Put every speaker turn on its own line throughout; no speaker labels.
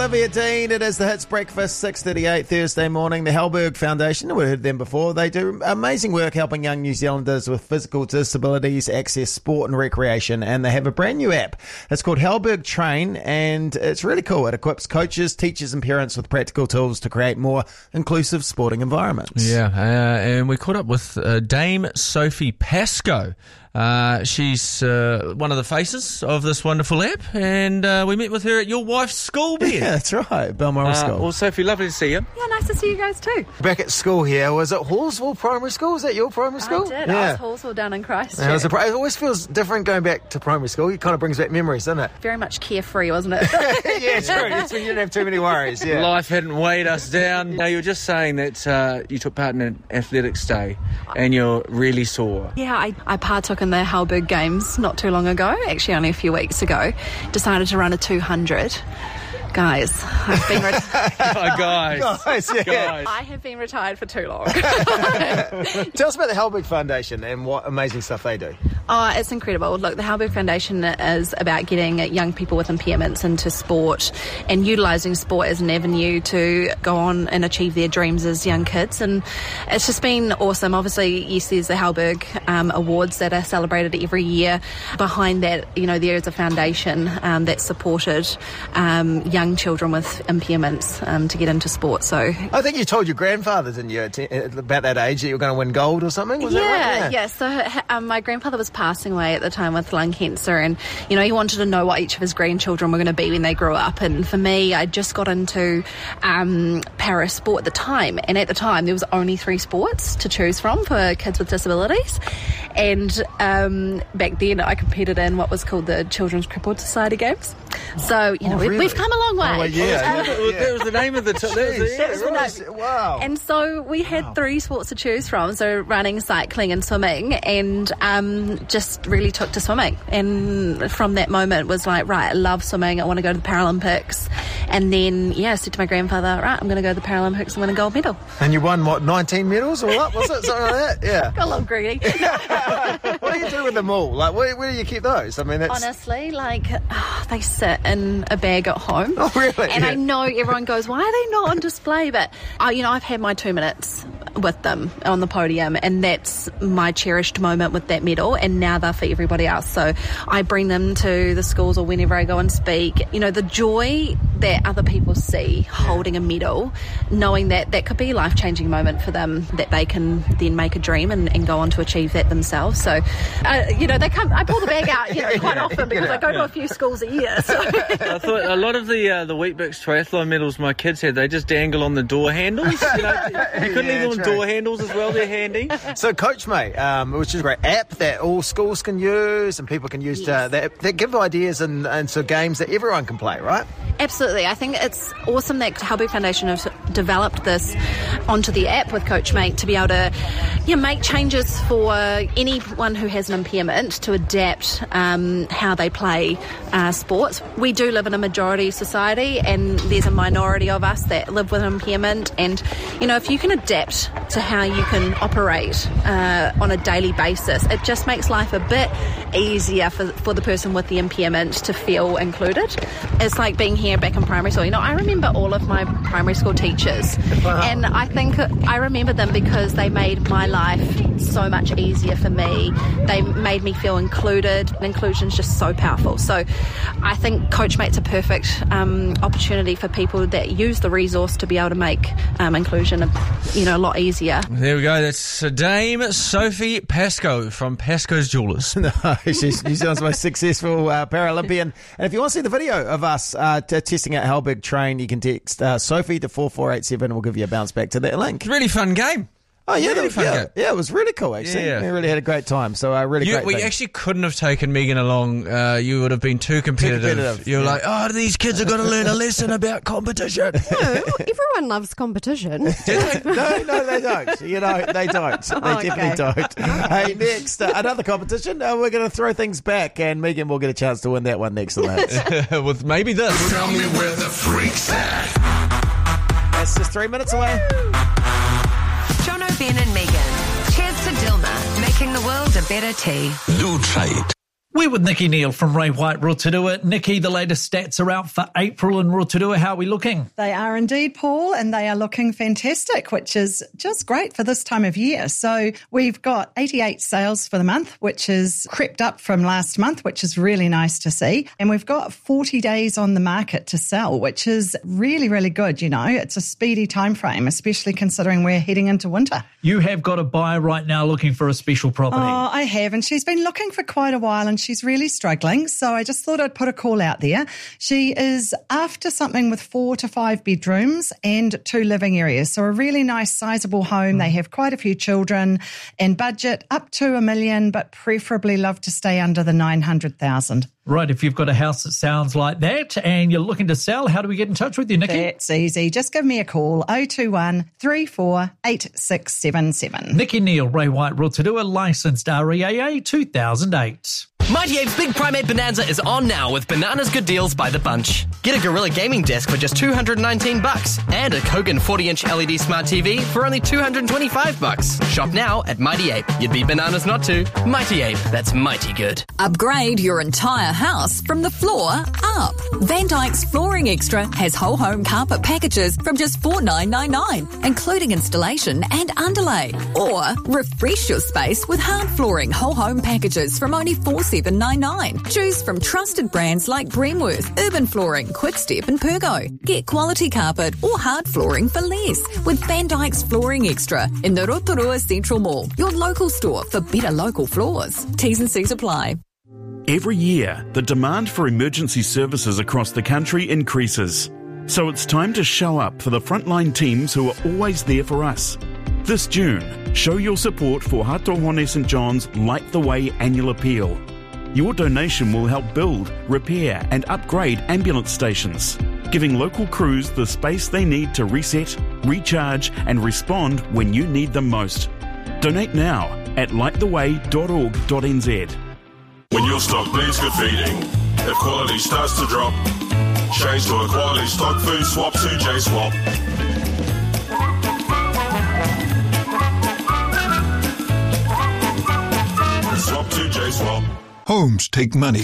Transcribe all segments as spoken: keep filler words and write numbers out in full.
Olivia Dean, it is the Hits Breakfast, six thirty-eight Thursday morning. The Halberg Foundation, we've heard them before, they do amazing work helping young New Zealanders with physical disabilities access sport and recreation, and they have a brand new app. It's called Halberg Train, and it's really cool. It equips coaches, teachers and parents with practical tools to create more inclusive sporting environments.
Yeah, uh, and we caught up with uh, Dame Sophie Pascoe. Uh, she's uh, one of the faces of this wonderful app, and uh, we met with her at your wife's school, Ben.
Yeah, that's right, Balmoral
uh,
School.
Well, Sophie, lovely to see you.
Yeah, nice to see you guys too.
Back at school here, was it Hallsville Primary School? Was that your primary school?
I did.
Yeah.
I was Hallsville down in Christchurch.
Yeah, it, was a, it always feels different going back to primary school. It kind of brings back memories, doesn't it?
Very much carefree, wasn't it?
Yeah, true. That's when you didn't have too many worries. Yeah.
Life hadn't weighed us down. Now, you were just saying that uh, you took part in an athletics day and you're really sore.
Yeah, I, I partook in the Halberg Games not too long ago, actually only a few weeks ago. Decided to run a two hundred. Guys, I've been retired.
Oh, guys.
Guys, yeah.
Guys.
I have been retired for too long.
Tell us about the Halberg Foundation and what amazing stuff they do.
Oh, it's incredible. Look, the Halberg Foundation is about getting young people with impairments into sport and utilising sport as an avenue to go on and achieve their dreams as young kids. And it's just been awesome. Obviously, yes, there's the Halberg um, Awards that are celebrated every year. Behind that, you know, there is a foundation um, that supported um, young young children with impairments um, to get into sport. So
I think you told your grandfather, didn't you, about that age that you were going to win gold or something? Was
yeah,
that right?
Yeah, yeah. So um, my grandfather was passing away at the time with lung cancer, and you know he wanted to know what each of his grandchildren were going to be when they grew up. And for me, I just got into um, para sport at the time, and at the time there was only three sports to choose from for kids with disabilities. And um, back then I competed in what was called the Children's Crippled Society Games. So, you know,
oh,
we,
really?
we've come a long way.
Oh, well, yeah,
Um,
yeah, yeah.
That was the name of the... T- that was the,
That was the
Yes,
name.
wow.
And so we had
Wow.
three sports to choose from, so running, cycling and swimming, and um, just really took to swimming. And from that moment was like, right, I love swimming, I want to go to the Paralympics. And then, yeah, I said to my grandfather, right, I'm going to go to the Paralympics and win a gold medal.
And you won, what, nineteen medals or what? Was it something like that? Yeah.
Got a little greedy.
What do you do with them all? Like, where, where do you keep those? I mean, that's...
Honestly, like, oh, they sit in a bag at home.
Oh, really?
And
Yeah.
I know everyone goes, why are they not on display? But, uh, you know, I've had my two minutes with them on the podium, and that's my cherished moment with that medal, and now they're for everybody else. So I bring them to the schools or whenever I go and speak. You know, the joy that other people see holding a medal, knowing that that could be a life-changing moment for them, that they can then make a dream and, and go on to achieve that themselves. So, uh, you know, they come. I pull the bag out, you know, quite often because I go to a few schools a year. So.
I thought a lot of the uh, the Weet-Bix triathlon medals my kids had, they just dangle on the door handles. You know, you couldn't
Yeah,
leave them on
true.
door handles as well. They're handy.
So CoachMate, um, which is a great app that all schools can use and people can use
Yes.
to, that, that give ideas and, and so games that everyone can play, right?
Absolutely. I think it's awesome that Halberg Foundation has developed this onto the app with CoachMate to be able to yeah, make changes for anyone who has an impairment to adapt um, how they play uh, sports. We do live in a majority society, and there's a minority of us that live with an impairment. And, you know, if you can adapt to how you can operate uh, on a daily basis, it just makes life a bit easier for, for the person with the impairment to feel included. It's like being here back in primary school. You know, I remember all of my primary school teachers,
Wow.
and I think I remember them because they made my life so much easier for me. They made me feel included. Inclusion is just so powerful. So I think CoachMate's a perfect um, opportunity for people that use the resource to be able to make um, inclusion, you know, a lot easier.
There we go. That's Dame Sophie Pascoe from Pascoe's Jewellers.
No, she's New Zealand's most successful uh, Paralympian. And if you want to see the video of us uh, t- testing out Halberg Train, you can text uh, Sophie to four four eight seven and we'll give you a bounce back to that link.
Really fun game.
Oh, yeah,
Really
that,
fun
yeah,
game.
yeah, it was really cool, actually.
Yeah.
We really had a great time. So, uh, really
You,
great
we
thing.
actually couldn't have taken Megan along. Uh, you would have been too competitive.
competitive,
You're
yeah.
like, oh, these kids are going to learn a lesson about competition.
No, everyone loves competition.
no, no, they don't. You know, they don't. They
Oh,
definitely
okay.
don't. Hey, next, uh, another competition. Uh, we're going to throw things back, and Megan will get a chance to win that one next to that.
With maybe this.
Tell me where the freak's at.
That's just three minutes away.
Jono, Ben and Megan. Cheers to Dilma, making the world a better tea.
Lutrate.
We're with Nikki Neal from Ray White Rotorua. Nikki, the latest stats are out for April in Rotorua. How are we looking?
They are indeed, Paul, and they are looking fantastic, which is just great for this time of year. So we've got eighty-eight sales for the month, which is crept up from last month, which is really nice to see. And we've got forty days on the market to sell, which is really, really good. You know, it's a speedy time frame, especially considering we're heading into winter.
You have got a buyer right now looking for a special property.
Oh, I have, and she's been looking for quite a while, and she's really struggling. So I just thought I'd put a call out there. She is after something with four to five bedrooms and two living areas. So a really nice, sizable home. They have quite a few children, and budget up to a million, but preferably love to stay under the nine hundred thousand.
Right, if you've got a house that sounds like that and you're looking to sell, how do we get in touch with you, Nikki?
That's easy. Just give me a call, oh two one, three four eight six seven seven.
Nikki Neal, Ray White Rotorua, licensed R E A A two thousand eight.
Mighty Ape's Big Primate Bonanza is on now with bananas good deals by the bunch. Get a Gorilla gaming desk for just two hundred nineteen bucks and a Kogan forty inch L E D smart T V for only two hundred twenty-five bucks. Shop now at Mighty Ape. You'd be bananas not to. Mighty Ape, that's mighty good.
Upgrade your entire house from the floor up. Van Dyke's Flooring Extra has whole home carpet packages from just four thousand nine hundred ninety-nine, including installation and underlay. Or refresh your space with hard flooring whole home packages from only four thousand seven hundred ninety-nine. Choose from trusted brands like Bremworth, Urban Flooring, Quickstep and Pergo. Get quality carpet or hard flooring for less with Van Dyke's Flooring Extra in the Rotorua Central Mall, your local store for better local floors. T's and C's apply.
Every year, the demand for emergency services across the country increases. So it's time to show up for the frontline teams who are always there for us. This June, show your support for Hatohone Saint John's Light the Way annual appeal. Your donation will help build, repair and upgrade ambulance stations, giving local crews the space they need to reset, recharge and respond when you need them most. Donate now at light the way dot org dot n z.
When your stock needs good feeding, if quality starts to drop, change to a quality stock food swap to J-Swap. Swap to J-Swap.
Homes take money.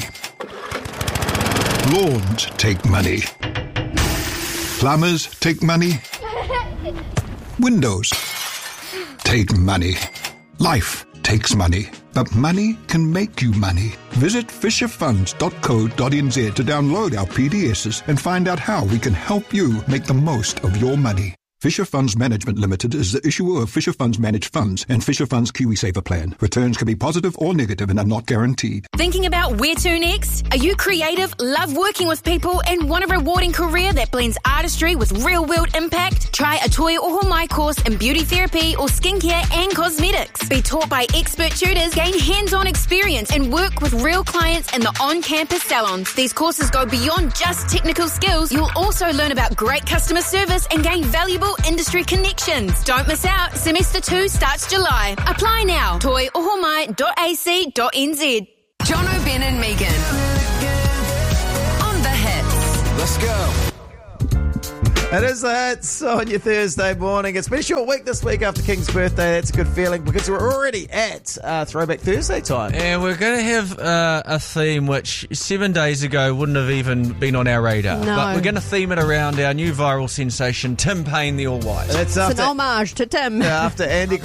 Lawns take money. Plumbers take money. Windows take money. Life takes money. But money can make you money. Visit fisher funds dot co dot n z to download our P D Ss and find out how we can help you make the most of your money. Fisher Funds Management Limited is the issuer of Fisher Funds Managed Funds and Fisher Funds KiwiSaver Plan. Returns can be positive or negative and are not guaranteed.
Thinking about where to next? Are you creative, love working with people, and want a rewarding career that blends artistry with real-world impact? Try a Toi Ohomai course in beauty therapy or skincare and cosmetics. Be taught by expert tutors, gain hands-on experience, and work with real clients in the on-campus salons. These courses go beyond just technical skills. You'll also learn about great customer service and gain valuable industry connections. Don't miss out. Semester two starts July. Apply now. toi ohomai dot a c dot n z.
Jono, Ben and Megan. On the hits.
Let's go.
It is the hits on your Thursday morning. It's been a short week this week after King's birthday. That's a good feeling because we're already at uh, Throwback Thursday time.
And we're going to have uh, a theme which seven days ago wouldn't have even been on our radar.
No.
But we're going to theme it around our new viral sensation, Tim Payne, the All White.
That's
It's
after,
an homage to Tim.
after Andy